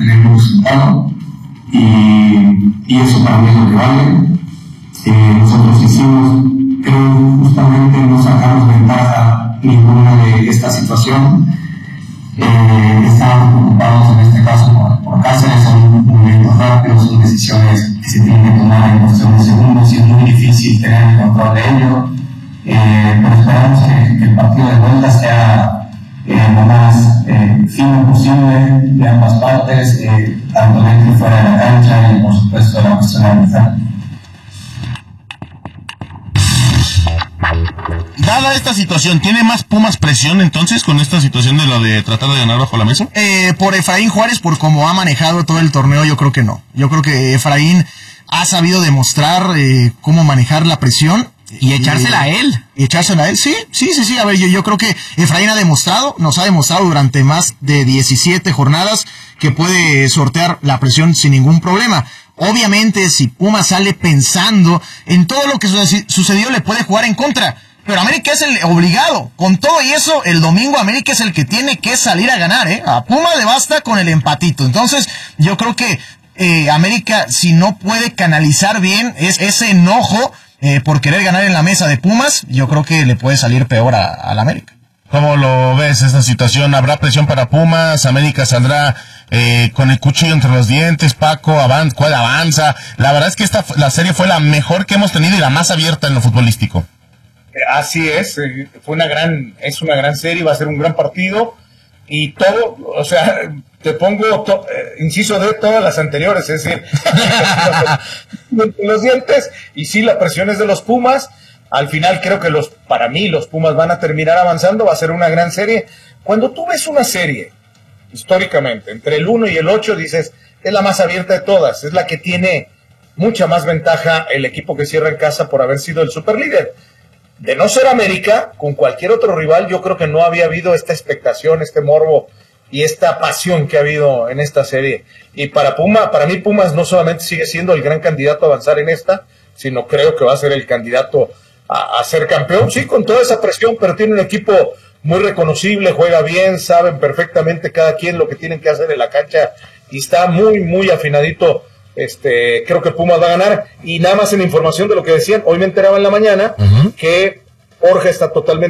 mantener un resultado y eso para mí es lo que vale. Nosotros hicimos, creo, justamente no sacamos ventaja ninguna de esta situación. Estábamos preocupados en este caso por Cáceres, son movimientos rápidos, son decisiones que se tienen que tomar en cuestión de segundos y es muy difícil tener el control de ello, pero esperamos que el partido de vuelta sea lo más fino posible de ambas partes, tanto dentro y fuera de la cancha y por supuesto la cuestión arbitral. Dada esta situación, ¿tiene más Pumas presión entonces con esta situación de lo de tratar de ganar bajo la mesa? Por Efraín Juárez, por cómo ha manejado todo el torneo, yo creo que no. Yo creo que Efraín ha sabido demostrar cómo manejar la presión. Y echársela a él. Y echársela a él, sí. A ver, yo creo que Efraín nos ha demostrado durante más de 17 jornadas que puede sortear la presión sin ningún problema. Obviamente, si Pumas sale pensando en todo lo que sucedió, le puede jugar en contra. Pero América es el obligado. Con todo y eso, el domingo América es el que tiene que salir a ganar, ¿eh? A Pumas le basta con el empatito. Entonces, yo creo que América, si no puede canalizar bien ese enojo por querer ganar en la mesa de Pumas, yo creo que le puede salir peor a la América. ¿Cómo lo ves esta situación? ¿Habrá presión para Pumas? ¿América saldrá con el cuchillo entre los dientes? Paco, ¿cuál avanza? La verdad es que la serie fue la mejor que hemos tenido y la más abierta en lo futbolístico. Así es una gran serie, va a ser un gran partido y todo, o sea, te pongo, inciso de todas las anteriores, es decir, los dientes, y sí, la presión es de los Pumas. Al final creo que para mí los Pumas van a terminar avanzando, va a ser una gran serie. Cuando tú ves una serie, históricamente, entre el 1 y el 8, dices, es la más abierta de todas, es la que tiene mucha más ventaja el equipo que cierra en casa por haber sido el superlíder. De no ser América, con cualquier otro rival, yo creo que no había habido esta expectación, este morbo y esta pasión que ha habido en esta serie. Y para mí Pumas no solamente sigue siendo el gran candidato a avanzar en esta, sino creo que va a ser el candidato a ser campeón, sí, con toda esa presión, pero tiene un equipo muy reconocible, juega bien, saben perfectamente cada quien lo que tienen que hacer en la cancha y está muy, muy afinadito. Creo que Pumas va a ganar. Y nada más en información de lo que decían, hoy me enteraba en la mañana que Borja está totalmente